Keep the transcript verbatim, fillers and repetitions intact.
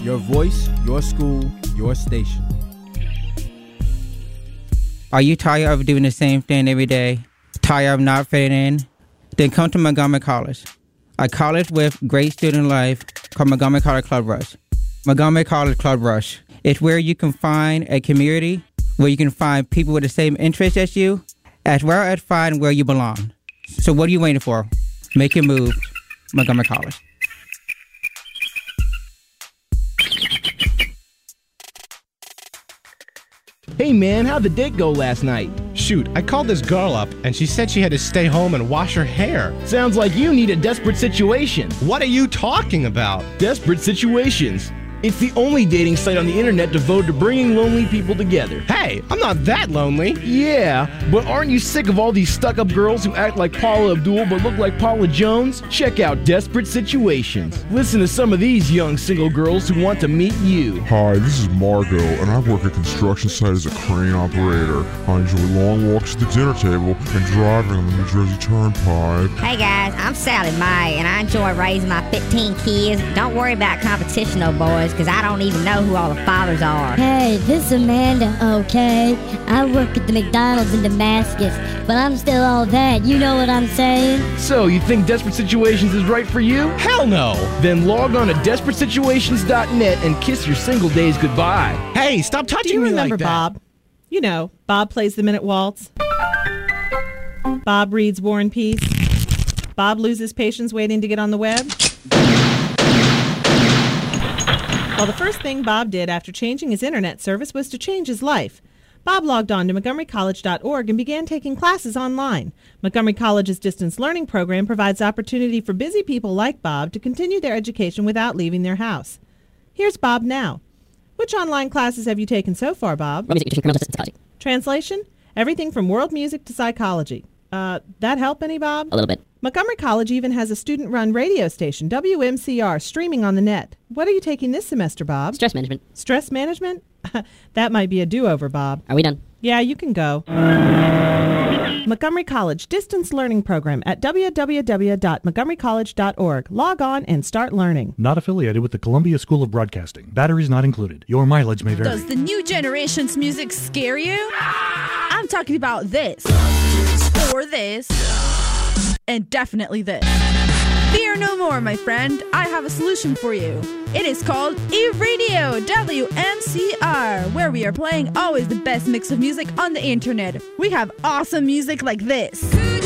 Your voice, your school, your station. Are you tired of doing the same thing every day? Tired of not fitting in? Then come to Montgomery College, a college with great student life called Montgomery College Club Rush. Montgomery College Club Rush. It's where you can find a community, where you can find people with the same interests as you, as well as find where you belong. So what are you waiting for? Make your move, Montgomery College. Hey man, how'd the date go last night? Shoot, I called this girl up and she said she had to stay home and wash her hair. Sounds like you need a desperate situation. What are you talking about? Desperate Situations. It's the only dating site on the internet devoted to bringing lonely people together. Hey, I'm not that lonely. Yeah, but aren't you sick of all these stuck-up girls who act like Paula Abdul but look like Paula Jones? Check out Desperate Situations. Listen to some of these young single girls who want to meet you. Hi, this is Margot, and I work at a construction site as a crane operator. I enjoy long walks to the dinner table and driving on the New Jersey Turnpike. Hey guys, I'm Sally Mae, and I enjoy raising my fifteen kids. Don't worry about competition, though, boys, because I don't even know who all the fathers are. Hey, this is Amanda, okay? I work at the McDonald's in Damascus, but I'm still all that. You know what I'm saying? So, you think Desperate Situations is right for you? Hell no! Then log on to desperate situations dot net and kiss your single days goodbye. Hey, stop touching Do you me remember like that. Bob? You know, Bob plays the Minute Waltz. Bob reads War and Peace. Bob loses patience waiting to get on the web. Well, the first thing Bob did after changing his internet service was to change his life. Bob logged on to montgomery college dot org and began taking classes online. Montgomery College's distance learning program provides opportunity for busy people like Bob to continue their education without leaving their house. Here's Bob now. Which online classes have you taken so far, Bob? World music, nutrition, criminal justice, psychology. Translation? Everything from world music to psychology. Uh, that help any, Bob? A little bit. Montgomery College even has a student-run radio station, W M C R, streaming on the net. What are you taking this semester, Bob? Stress management. Stress management? That might be a do-over, Bob. Are we done? Yeah, you can go. Montgomery College Distance Learning Program at w w w dot montgomery college dot org. Log on and start learning. Not affiliated with the Columbia School of Broadcasting. Batteries not included. Your mileage may vary. Does the new generation's music scare you? I'm talking about this. Or this. And definitely this. Fear no more, my friend. I have a solution for you. It is called E-Radio W M C R, where we are playing always the best mix of music on the internet. We have awesome music like this.